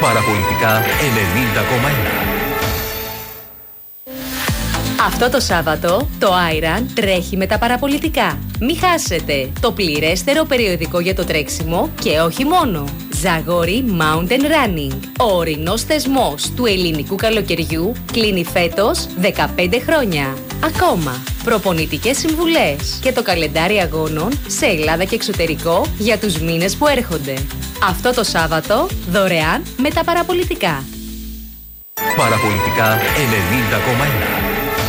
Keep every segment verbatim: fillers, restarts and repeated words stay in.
Παραπολιτικά ενενήντα κόμμα ένα. Αυτό το Σάββατο το Άιραν τρέχει με τα παραπολιτικά. Μη χάσετε το πληρέστερο περιοδικό για το τρέξιμο και όχι μόνο. Ζαγόρι Mountain Running. Ο ορεινός θεσμός του ελληνικού καλοκαιριού κλείνει φέτος δεκαπέντε χρόνια. Ακόμα, προπονητικές συμβουλές και το καλεντάρι αγώνων σε Ελλάδα και εξωτερικό για τους μήνες που έρχονται. Αυτό το Σάββατο δωρεάν με τα παραπολιτικά. Παραπολιτικά ενενήντα κόμμα ένα.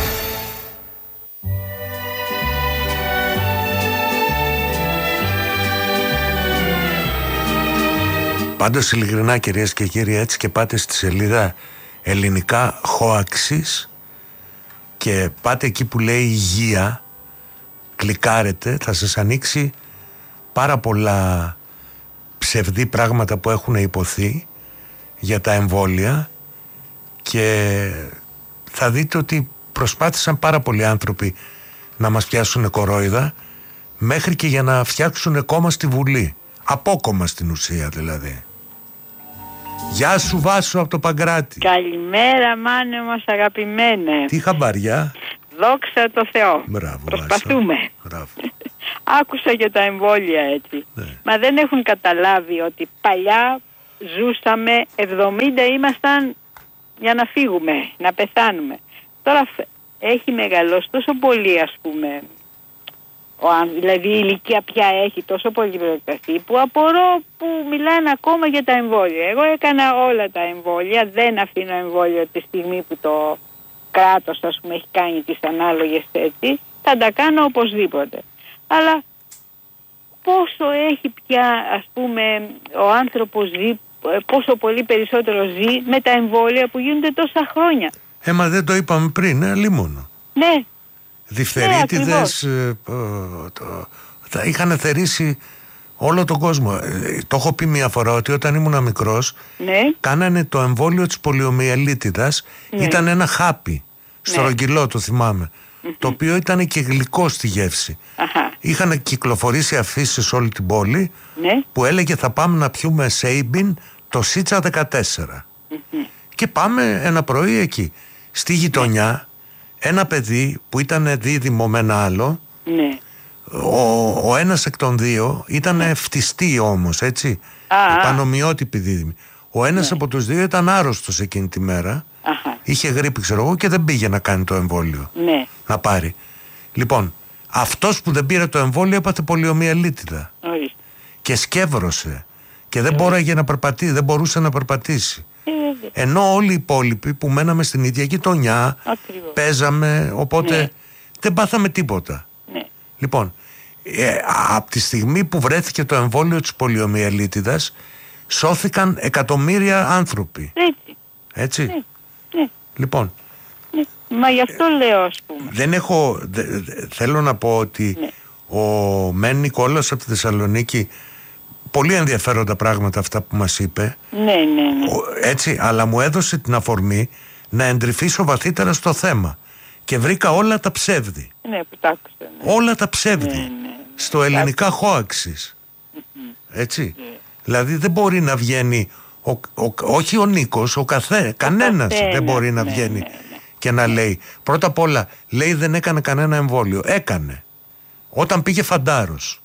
Πάντως ειλικρινά, κυρίες και κύριοι, έτσι και πάτε στη σελίδα ελληνικά hoaxes και πάτε εκεί που λέει υγεία, κλικάρετε, θα σας ανοίξει πάρα πολλά ψευδή πράγματα που έχουν υποθεί για τα εμβόλια και θα δείτε ότι προσπάθησαν πάρα πολλοί άνθρωποι να μας πιάσουν κορόιδα, μέχρι και για να φτιάξουν κόμμα στη Βουλή, απόκομμα στην ουσία δηλαδή. Γεια σου Βάσο από το Παγκράτη. Καλημέρα μάνε μας αγαπημένε. Τι χαμπάρια. Δόξα τω Θεώ. Μπράβο, προσπαθούμε. Μπράβο. Άκουσα για τα εμβόλια έτσι, ναι. Μα δεν έχουν καταλάβει ότι παλιά ζούσαμε εβδομήντα, ήμασταν για να φύγουμε, να πεθάνουμε. Τώρα έχει μεγαλώσει τόσο πολύ, ας πούμε, ο, δηλαδή η ηλικία πια έχει τόσο πολύ προεκταθεί, που απορώ που μιλάνε ακόμα για τα εμβόλια. Εγώ έκανα όλα τα εμβόλια, δεν αφήνω εμβόλιο τη στιγμή που το κράτος, ας πούμε, έχει κάνει τις ανάλογες έτσι, θα τα κάνω οπωσδήποτε. Αλλά πόσο έχει πια, ας πούμε, ο άνθρωπος ζει, πόσο πολύ περισσότερο ζει με τα εμβόλια που γίνονται τόσα χρόνια. Ε, μα δεν το είπαμε πριν, ε, λίμωνο. Ναι. Διφθερίτιδες, ε, το, θα είχαν θερήσει όλο τον κόσμο. Ε, το έχω πει μία φορά ότι όταν ήμουν μικρός, ναι, κάνανε το εμβόλιο της πολιομιελίτιδας, ναι, ήταν ένα χάπι, στρογγυλό, ναι, το θυμάμαι, mm-hmm, το οποίο ήταν και γλυκό στη γεύση. Αχα. Είχαν κυκλοφορήσει αφήσεις σε όλη την πόλη, ναι, που έλεγε θα πάμε να πιούμε Σέιμπιν το Σίτσα δεκατέσσερα. Mm-hmm. Και πάμε ένα πρωί εκεί στη γειτονιά, ένα παιδί που ήταν δίδυμο με ένα άλλο, ναι, ο, ο ένας εκ των δύο ήταν, ναι, φτιστή όμως, έτσι, πανομοιότυπη δίδυμη. Ο ένας, ναι, από τους δύο ήταν άρρωστος εκείνη τη μέρα. Αχα. Είχε γρίπη, ξέρω εγώ, και δεν πήγε να κάνει το εμβόλιο, ναι, να πάρει. Λοιπόν, αυτός που δεν πήρε το εμβόλιο έπαθε πολιομιελίτιδα και σκεύρωσε και δεν μπόραγε να περπατήσει, δεν μπορούσε να περπατήσει. Ενώ όλοι οι υπόλοιποι που μέναμε στην ίδια γειτονιά, ακριβώς, παίζαμε, οπότε, ναι, δεν πάθαμε τίποτα. Ναι. Λοιπόν, ε, από τη στιγμή που βρέθηκε το εμβόλιο της πολιομιελίτιδας, σώθηκαν εκατομμύρια άνθρωποι. Έτσι. Έτσι. Ναι. Ναι. Λοιπόν. Ναι. Μα γι' αυτό ε, λέω, ας πούμε. Δεν έχω, δε, δε, θέλω να πω ότι, ναι, ο Μεν Νικόλας από τη Θεσσαλονίκη, πολύ ενδιαφέροντα πράγματα αυτά που μας είπε. Ναι, ναι, ναι. Έτσι, αλλά μου έδωσε την αφορμή να εντρυφήσω βαθύτερα στο θέμα. Και βρήκα όλα τα ψεύδη. Ναι, που τα άκουσα, ναι. Όλα τα ψεύδη. Ναι, ναι, ναι. Στο ελληνικά hoaxes. Mm-hmm. Έτσι. Yeah. Δηλαδή δεν μπορεί να βγαίνει, ο, ο, όχι ο Νίκος, ο καθέ, ο κανένας καθένα, δεν μπορεί να, ναι, βγαίνει, ναι, ναι, και να λέει. Πρώτα απ' όλα, λέει δεν έκανε κανένα εμβόλιο. Έκανε. Όταν πήγε φαντάρος.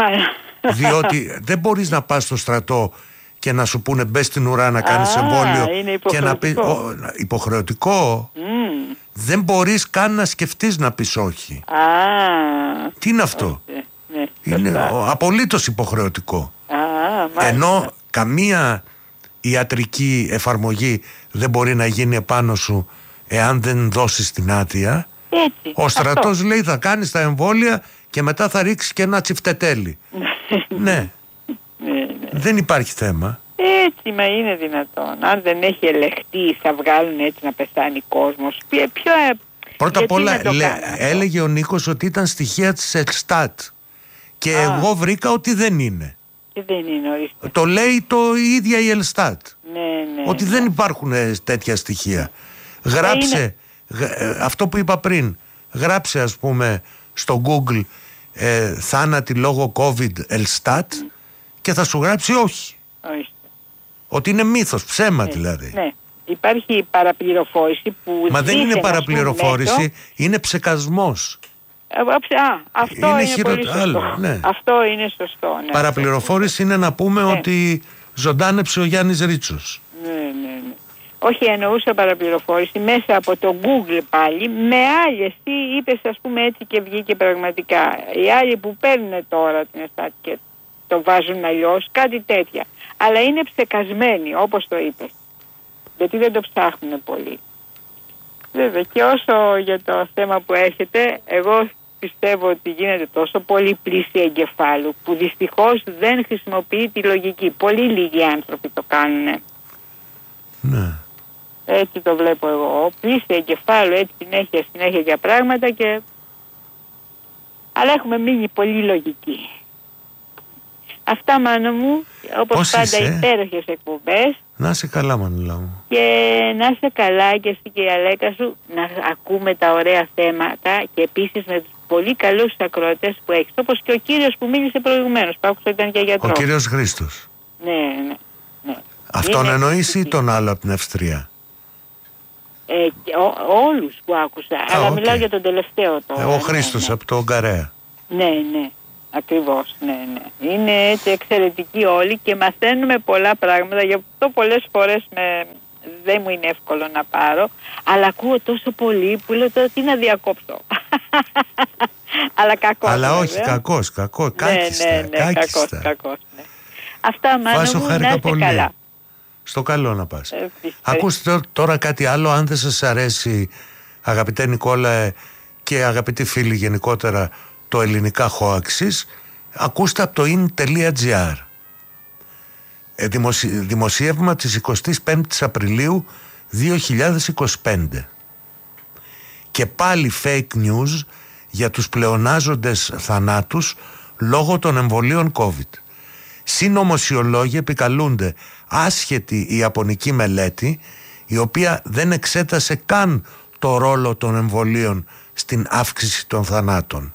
Διότι δεν μπορείς να πας στο στρατό και να σου πούνε μπες στην ουρά να κάνεις Α, εμβόλιο και να πεις ο, υποχρεωτικό. Mm. Δεν μπορείς καν να σκεφτείς να πεις όχι. Α, τι είναι αυτό? okay, ναι, είναι απολύτως υποχρεωτικό. Α, ενώ καμία ιατρική εφαρμογή δεν μπορεί να γίνει επάνω σου εάν δεν δώσεις την άδεια. Έτσι, ο στρατός αυτό λέει θα κάνεις τα εμβόλια και μετά θα ρίξεις και ένα τσιφτετέλι. Ναι. Ναι, ναι. Δεν υπάρχει θέμα. Έτσι, μα είναι δυνατόν. Αν δεν έχει ελεγχθεί, θα βγάλουν έτσι να πεθάνει κόσμος. Ποιο, ποιο, πρώτα απ' όλα έλεγε ο Νίκος ότι ήταν στοιχεία της Ελστάτ. Και Α. εγώ βρήκα ότι δεν είναι. Και δεν είναι, ορίστε. Το λέει το η ίδια η Ελστάτ. Ναι, ναι. Ότι ναι. δεν υπάρχουν τέτοια στοιχεία. Γράψε είναι... αυτό που είπα πριν. Γράψε, ας πούμε, στο Google ε, θάνατοι λόγω COVID Ελστάτ mm. και θα σου γράψει όχι. Ορίστε. Ότι είναι μύθος, ψέμα ναι, δηλαδή. Ναι. Υπάρχει παραπληροφόρηση που... Μα δεν είναι παραπληροφόρηση, είναι ψεκασμός. Α, αυτό είναι, είναι χειρο... πολύ σωστό. Άλλο, ναι. Αυτό είναι σωστό. Ναι. Παραπληροφόρηση είναι να πούμε ναι. ότι ζωντάνεψε ο Γιάννης Ρίτσος. Ναι, ναι, ναι. Όχι, εννοούσα παραπληροφόρηση μέσα από το Google πάλι, με άλλες, τι είπες ας πούμε έτσι και βγήκε πραγματικά. Οι άλλοι που παίρνουν τώρα την Εστάτη και το βάζουν αλλιώς, κάτι τέτοια. Αλλά είναι ψεκασμένοι, όπως το είπες. Γιατί δεν το ψάχνουν πολύ. Βέβαια, και όσο για το θέμα που έχετε, εγώ πιστεύω ότι γίνεται τόσο πολύ πλήση εγκεφάλου που δυστυχώς δεν χρησιμοποιεί τη λογική. Πολύ λίγοι άνθρωποι το κάνουν. Ναι. Έτσι το βλέπω εγώ. Πλήση εγκεφάλου, έτσι συνέχεια, συνέχεια για πράγματα και... Αλλά έχουμε μείνει πολύ λογικοί. Αυτά, Μάνο μου, όπως πώς πάντα είσαι? Υπέροχες εκπομπές. Να είσαι καλά, Μανουλά μου. Και να είσαι καλά και εσύ και η Αλέκα σου, να ακούμε τα ωραία θέματα και επίσης με τους πολύ καλούς ακροατές που έχεις. Όπως και ο κύριος που μίλησε προηγουμένως, που άκουσα ήταν και γιατρός. Ο κύριος Χρήστος. Ναι, ναι, ναι. Αυτόν εννοείς ή τον άλλο από την Αυστρία? Ε, ό, όλους που άκουσα, Α, αλλά okay. μιλάω για τον τελευταίο τώρα. Ε, ο Χρήστος ναι, ναι. από το Ογκαρέα. Ναι, ναι. Ακριβώς, ναι, ναι. Είναι έτσι εξαιρετικοί όλοι και μαθαίνουμε πολλά πράγματα. Γι' αυτό πολλές φορές με... δεν μου είναι εύκολο να πάρω. Αλλά ακούω τόσο πολύ που λέω τώρα τι να διακόψω. Αλλά κακός. Αλλά όχι, βέβαια. κακός, κακός. Κάκιστα, ναι, ναι, ναι, κάκιστα. κακός, κακός, ναι. Αυτά, Μάνο μου, να είστε πολύ. Καλά. Στο καλό να πας. Ε, Ακούστε τώρα κάτι άλλο, αν δεν σας αρέσει, αγαπητέ Νικόλα και αγαπητοί φίλοι γενικότερα, το ελληνικά χώαξης, ακούστε από το in.gr. Ε, δημοσι... δημοσίευμα της εικοστής πέμπτης Απριλίου δύο χιλιάδες είκοσι πέντε. Και πάλι fake news για τους πλεονάζοντες θανάτους λόγω των εμβολίων COVID. Συνωμοσιολόγοι επικαλούνται άσχετη η ιαπωνική μελέτη, η οποία δεν εξέτασε καν το ρόλο των εμβολίων στην αύξηση των θανάτων.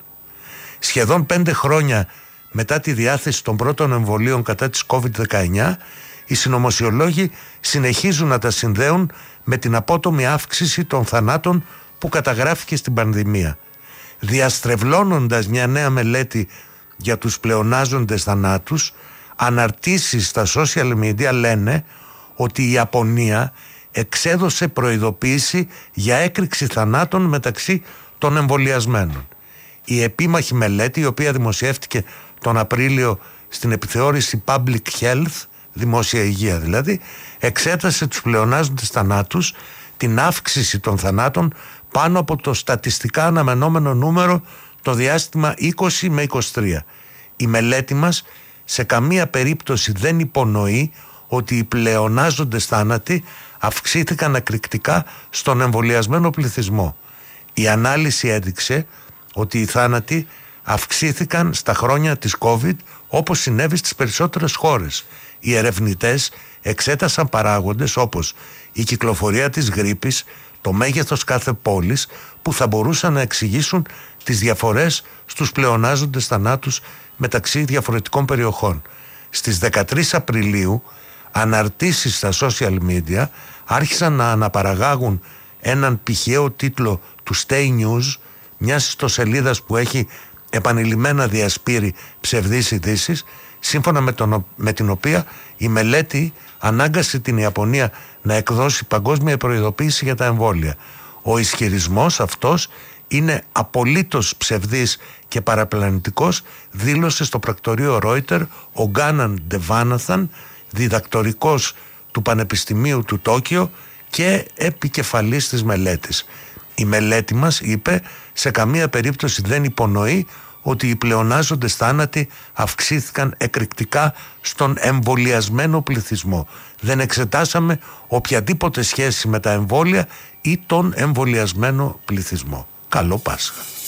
Σχεδόν πέντε χρόνια μετά τη διάθεση των πρώτων εμβολίων κατά της κόβιντ δεκαεννιά, οι συνωμοσιολόγοι συνεχίζουν να τα συνδέουν με την απότομη αύξηση των θανάτων που καταγράφηκε στην πανδημία. Διαστρεβλώνοντας μια νέα μελέτη για τους πλεονάζοντες θανάτους, αναρτήσεις στα social media λένε ότι η Ιαπωνία εξέδωσε προειδοποίηση για έκρηξη θανάτων μεταξύ των εμβολιασμένων. Η επίμαχη μελέτη, η οποία δημοσιεύτηκε τον Απρίλιο στην επιθεώρηση Public Health, δημόσια υγεία δηλαδή, εξέτασε τους πλεονάζοντες θανάτους, την αύξηση των θανάτων πάνω από το στατιστικά αναμενόμενο νούμερο το διάστημα είκοσι με είκοσι τρία. Η μελέτη μας σε καμία περίπτωση δεν υπονοεί ότι οι πλεονάζοντες θάνατοι αυξήθηκαν εκρηκτικά στον εμβολιασμένο πληθυσμό. Η ανάλυση έδειξε ότι οι θάνατοι αυξήθηκαν στα χρόνια της COVID όπως συνέβη στις περισσότερες χώρες. Οι ερευνητές εξέτασαν παράγοντες όπως η κυκλοφορία της γρίπης, το μέγεθος κάθε πόλης που θα μπορούσαν να εξηγήσουν τις διαφορές στους πλεονάζοντες θανάτους μεταξύ διαφορετικών περιοχών. Στις δεκατρείς Απριλίου αναρτήσεις στα social media άρχισαν να αναπαραγάγουν έναν πηχαίο τίτλο του Stay News, μιας ιστοσελίδας που έχει επανειλημμένα διασπείρει ψευδείς ειδήσεις, σύμφωνα με, τον, με την οποία η μελέτη ανάγκασε την Ιαπωνία να εκδώσει παγκόσμια προειδοποίηση για τα εμβόλια. Ο ισχυρισμός αυτός είναι απολύτως ψευδής και παραπλανητικός, δήλωσε στο πρακτορείο Reuters ο Γκάναν Ντεβάναθαν, διδακτορικός του Πανεπιστημίου του Τόκιο και επικεφαλής της μελέτης. Η μελέτη μας, είπε, σε καμία περίπτωση δεν υπονοεί ότι οι πλεονάζοντες θάνατοι αυξήθηκαν εκρηκτικά στον εμβολιασμένο πληθυσμό. Δεν εξετάσαμε οποιαδήποτε σχέση με τα εμβόλια ή τον εμβολιασμένο πληθυσμό. Καλό Πάσχα.